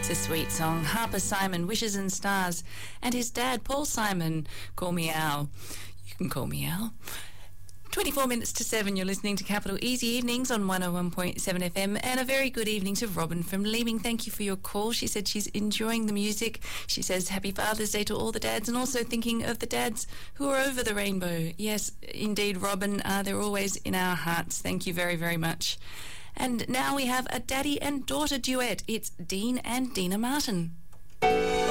It's a sweet song. Harper Simon, Wishes and Stars, and his dad, Paul Simon, Call Me Al. You can call me Al. 24 minutes to 7, you're listening to Capital Easy Evenings on 101.7 FM, and a very good evening to Robin from Leeming. Thank you for your call. She said she's enjoying the music. She says Happy Father's Day to all the dads, and also thinking of the dads who are over the rainbow. Yes, indeed, Robin, they're always in our hearts. Thank you very, very much. And now we have a daddy and daughter duet. It's Dean and Dina Martin.